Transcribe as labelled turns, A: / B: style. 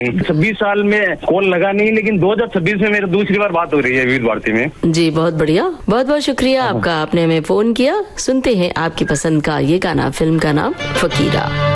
A: 26 साल में कॉल लगा नहीं, लेकिन 2026 में मेरी दूसरी बार बात हो रही है विविध भारती में।
B: जी बहुत बढ़िया, बहुत बहुत शुक्रिया आपका, आपने हमें फोन किया। सुनते हैं आपकी पसंद का ये गाना, फिल्म का नाम फकीरा।